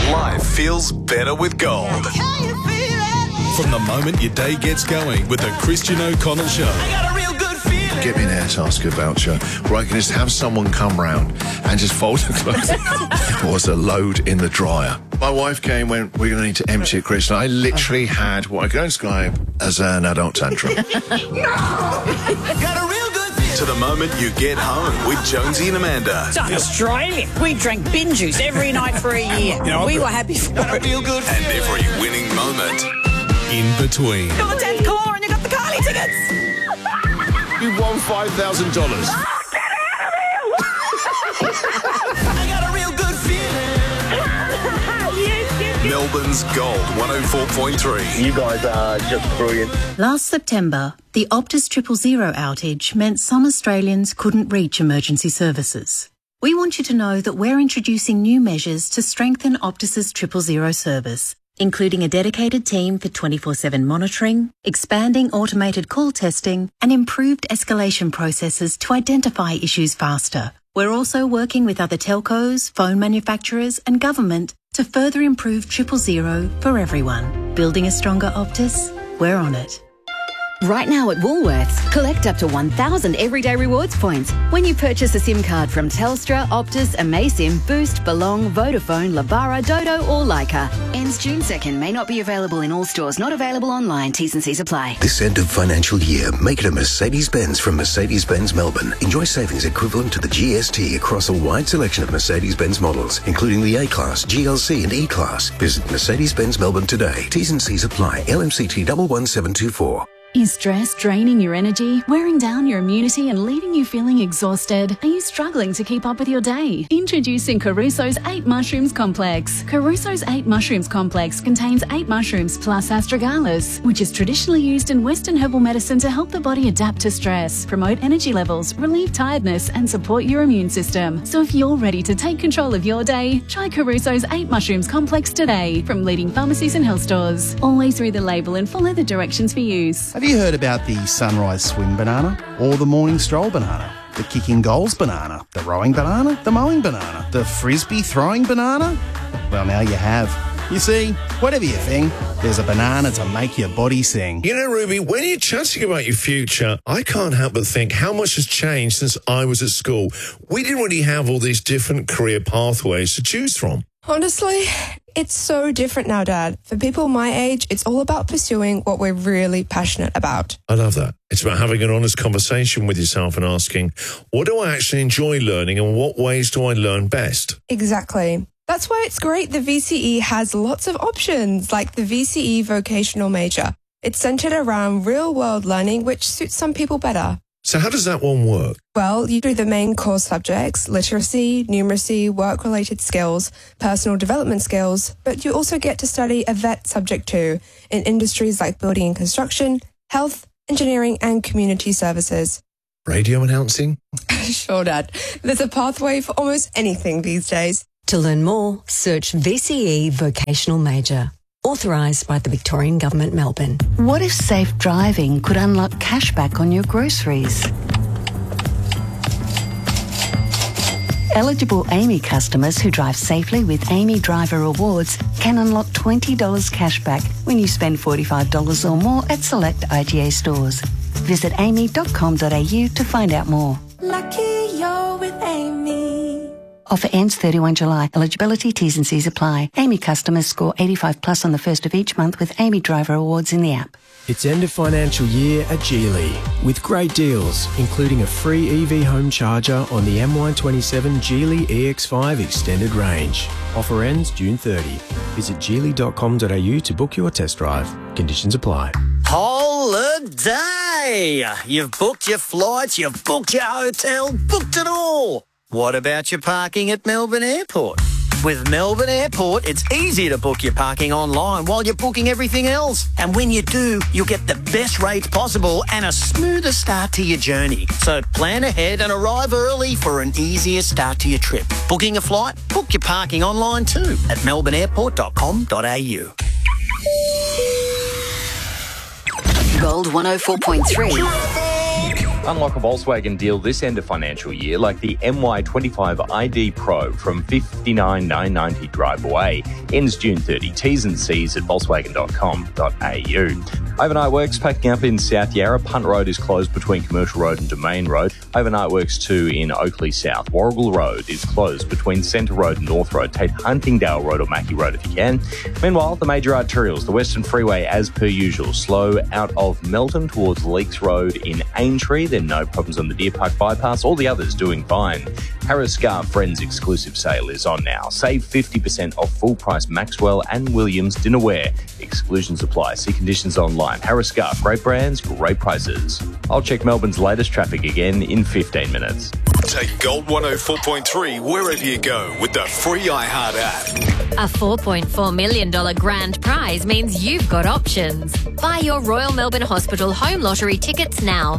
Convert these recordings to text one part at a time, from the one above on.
Life feels better with gold. Can you feel it? From the moment your day gets going with the Christian O'Connell Show. I got a real good feeling. Get me an Airtasker voucher where I can just have someone come round and just fold the clothes. It was a load in the dryer. My wife came and went, we're going to need to empty it, Chris. And I literally had what I can describe as an adult tantrum. Got a real good feeling. To the moment you get home with Jonesy and Amanda. It's Australia. We drank bin juice every night for a year. We were happy for Got a it. real good And feeling. every winning moment in between. You got the 10th caller and you got the Carly tickets. You won $5,000. I got a real good feeling. Melbourne's Gold 104.3. You guys are just brilliant. Last September, the Optus 000 outage meant some Australians couldn't reach emergency services. We want you to know that we're introducing new measures to strengthen Optus's 000 service, including a dedicated team for 24/7 monitoring, expanding automated call testing, and improved escalation processes to identify issues faster. We're also working with other telcos, phone manufacturers, and government to further improve 000 for everyone. Building a stronger Optus? We're on it. Right now at Woolworths, collect up to 1,000 everyday rewards points when you purchase a SIM card from Telstra, Optus, Amaysim, Boost, Belong, Vodafone, Labara, Dodo or Leica. Ends June 2nd. May not be available in all stores. Not available online. T's and C's apply. This end of financial year, make it a Mercedes-Benz from Mercedes-Benz Melbourne. Enjoy savings equivalent to the GST across a wide selection of Mercedes-Benz models, including the A-Class, GLC and E-Class. Visit Mercedes-Benz Melbourne today. T's and C's apply. LMCT 11724. Is stress draining your energy, wearing down your immunity and leaving you feeling exhausted? Are you struggling to keep up with your day? Introducing Caruso's 8 Mushrooms Complex. Caruso's 8 Mushrooms Complex contains 8 mushrooms plus astragalus, which is traditionally used in Western herbal medicine to help the body adapt to stress, promote energy levels, relieve tiredness and support your immune system. So if you're ready to take control of your day, try Caruso's 8 Mushrooms Complex today from leading pharmacies and health stores. Always read the label and follow the directions for use. Have you heard about the sunrise swing banana or the morning stroll banana? The kicking goals banana, the rowing banana, the mowing banana, the frisbee throwing banana? Well, now you have. You see, whatever you think, there's a banana to make your body sing. You know, Ruby, when you're chatting about your future, I can't help but think how much has changed since I was at school. We didn't really have all these different career pathways to choose from. Honestly, it's so different now, Dad. For people my age, it's all about pursuing what we're really passionate about. I love that. It's about having an honest conversation with yourself and asking, what do I actually enjoy learning and what ways do I learn best? Exactly. That's why it's great the VCE has lots of options, like the VCE vocational major. It's centered around real-world learning, which suits some people better. So how does that one work? Well, you do the main core subjects, literacy, numeracy, work-related skills, personal development skills, but you also get to study a VET subject too, in industries like building and construction, health, engineering and community services. Radio announcing? Sure, Dad. There's a pathway for almost anything these days. To learn more, search VCE Vocational Major. Authorised by the Victorian Government, Melbourne. What if safe driving could unlock cashback on your groceries? Eligible AAMI customers who drive safely with AAMI Driver Rewards can unlock $20 cashback when you spend $45 or more at select IGA stores. Visit aami.com.au to find out more. Lucky you're with Amy. Offer ends 31 July. Eligibility, T's and C's apply. AAMI customers score 85 plus on the first of each month with AAMI Driver Awards in the app. It's end of financial year at Geely with great deals, including a free EV home charger on the M127 Geely EX5 extended range. Offer ends June 30. Visit geely.com.au to book your test drive. Conditions apply. Holiday! You've booked your flights, you've booked your hotel, booked it all. What about your parking at Melbourne Airport? With Melbourne Airport, it's easy to book your parking online while you're booking everything else. And when you do, you'll get the best rates possible and a smoother start to your journey. So plan ahead and arrive early for an easier start to your trip. Booking a flight? Book your parking online too at melbourneairport.com.au. Gold 104.3. Unlock a Volkswagen deal this end of financial year, like the MY25 ID Pro from $59,990 drive away. Ends June 30. T's and C's at volkswagen.com.au. Overnight Works packing up in South Yarra. Punt Road is closed between Commercial Road and Domain Road. Overnight Works 2 in Oakley South. Warrigal Road is closed between Centre Road and North Road. Take Huntingdale Road or Mackie Road if you can. Meanwhile, the major arterials, the Western Freeway as per usual, slow out of Melton towards Leaks Road in Aintree. Then no problems on the Deer Park bypass. All the others doing fine. Harris Scarf Friends exclusive sale is on now. Save 50% off full price Maxwell and Williams dinnerware. Exclusions apply. See conditions online. Harris Scarf, great brands, great prices. I'll check Melbourne's latest traffic again in 15 minutes. Take Gold 104.3 wherever you go with the free iHeart app. A $4.4 million grand prize means you've got options. Buy your Royal Melbourne Hospital home lottery tickets now.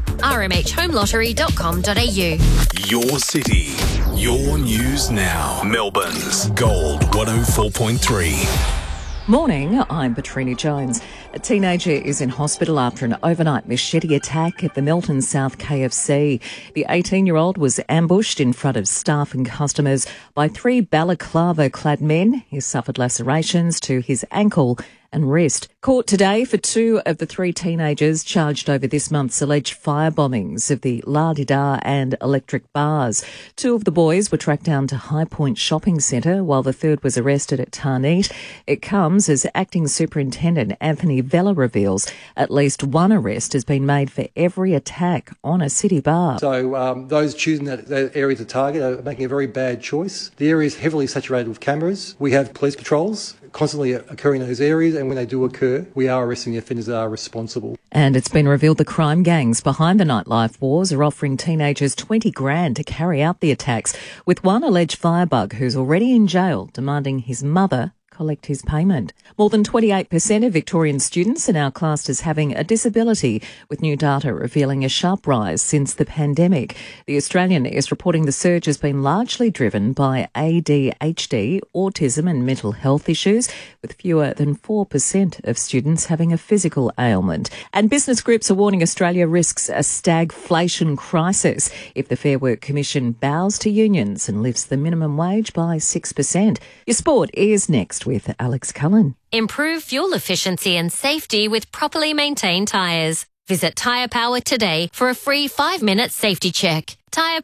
rmhhomelottery.com.au. Your city, your news now. Melbourne's Gold 104.3. Morning, I'm Petrini Jones. A teenager is in hospital after an overnight machete attack at the Melton South KFC. The 18-year-old was ambushed in front of staff and customers by 3 balaclava-clad men. He suffered lacerations to his ankle and wrist. Court today for 2 of the 3 teenagers charged over this month's alleged firebombings of the La Di Da and Electric bars. 2 of the boys were tracked down to High Point Shopping Centre, while the third was arrested at Tarneet. It comes as Acting Superintendent Anthony Vella reveals at least 1 arrest has been made for every attack on a city bar. So those choosing that area to target are making a very bad choice. The area is heavily saturated with cameras. We have police patrols constantly occurring in those areas, and when they do occur, we are arresting the offenders that are responsible. And it's been revealed the crime gangs behind the nightlife wars are offering teenagers $20,000 to carry out the attacks, with one alleged firebug who's already in jail demanding his mother collect his payment. More than 28% of Victorian students are now classed as having a disability, with new data revealing a sharp rise since the pandemic. The Australian is reporting the surge has been largely driven by ADHD, autism and mental health issues, with fewer than 4% of students having a physical ailment. And business groups are warning Australia risks a stagflation crisis if the Fair Work Commission bows to unions and lifts the minimum wage by 6%. Your sport is next with Alex Cullen. Improve fuel efficiency and safety with properly maintained tyres. Visit Tyre Power today for a free 5-minute safety check.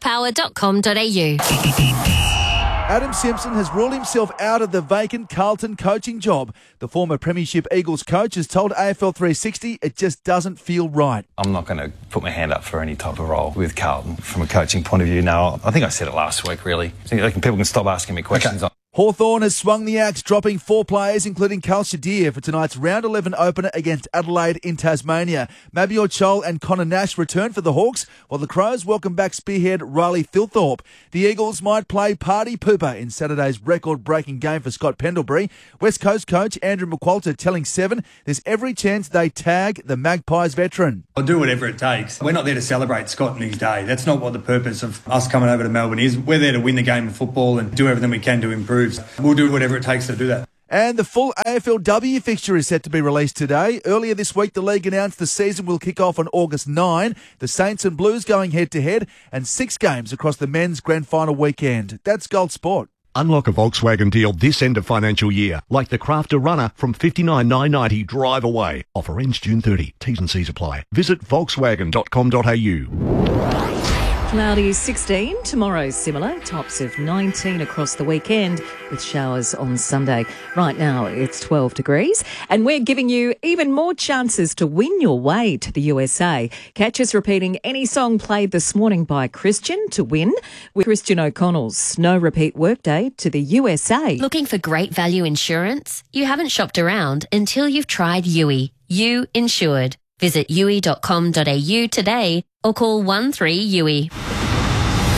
tyrepower.com.au. Adam Simpson has ruled himself out of the vacant Carlton coaching job. The former Premiership Eagles coach has told AFL 360 it just doesn't feel right. I'm not going to put my hand up for any type of role with Carlton from a coaching point of view now. I think I said it last week, really. I think people can stop asking me questions. Okay. Hawthorn has swung the axe, dropping 4 players, including Cal Shadir, for tonight's round 11 opener against Adelaide in Tasmania. Mabior Chol and Connor Nash return for the Hawks, while the Crows welcome back spearhead Riley Thilthorpe. The Eagles might play party pooper in Saturday's record-breaking game for Scott Pendlebury. West Coast coach Andrew McQualter telling Seven there's every chance they tag the Magpies veteran. I'll do whatever it takes. We're not there to celebrate Scott and his day. That's not what the purpose of us coming over to Melbourne is. We're there to win the game of football and do everything we can to improve. We'll do whatever it takes to do that. And the full AFLW fixture is set to be released today. Earlier this week, the league announced the season will kick off on August 9. The Saints and Blues going head-to-head, and 6 games across the men's grand final weekend. That's Gold Sport. Unlock a Volkswagen deal this end of financial year, like the Crafter Runner from $59,990 drive away. Offer ends June 30. T's and C's apply. Visit volkswagen.com.au. Cloudy 16, tomorrow similar, tops of 19 across the weekend with showers on Sunday. Right now it's 12 degrees and we're giving you even more chances to win your way to the USA. Catch us repeating any song played this morning by Christian to win with Christian O'Connell's No Repeat Workday to the USA. Looking for great value insurance? You haven't shopped around until you've tried Yui. You Insured. Visit yui.com.au today or call 13 Yui.